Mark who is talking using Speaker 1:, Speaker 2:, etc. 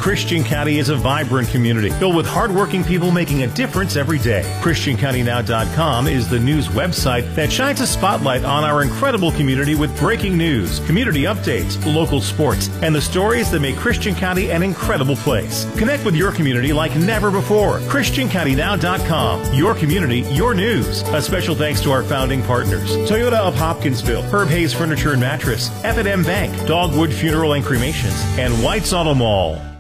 Speaker 1: Christian County is a vibrant community filled with hardworking people making a difference every day. ChristianCountyNow.com is the news website that shines a spotlight on our incredible community with breaking news, community updates, local sports, and the stories that make Christian County an incredible place. Connect with your community like never before. ChristianCountyNow.com. Your community, your news. A special thanks to our founding partners: Toyota of Hopkinsville, Herb Hayes Furniture and Mattress, F&M Bank, Dogwood Funeral and Cremations, and White's Auto Mall.